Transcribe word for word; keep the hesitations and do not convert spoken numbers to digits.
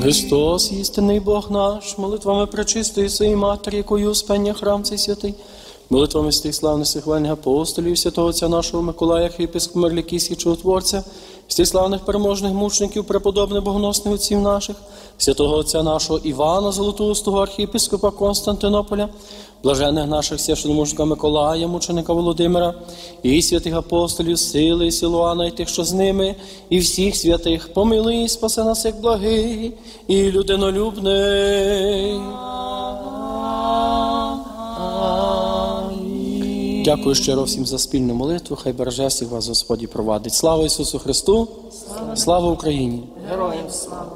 Христос, істинний Бог наш, молитвами пречистої своєї Матері, якою успення храм цей святий, молитвами з тих славних сихвальних апостолів, святого Отця нашого Миколая, архієпископа Мирлікійського чудотворця, з тих славних переможних мучеників, преподобних богоносних отців наших, святого Отця нашого Івана Золотоустого, архієпископа Константинополя, блажених наших священномученика Миколая, мученика Володимира, і святих апостолів, Сили, і Силуана, і тих, що з ними, і всіх святих, помилуй і спаси нас, як благий і людинолюбний. Дякую щиро всім за спільну молитву. Хай береже всіх вас Господь і провадить. Слава Ісусу Христу! Слава, слава Україні! Героям слава!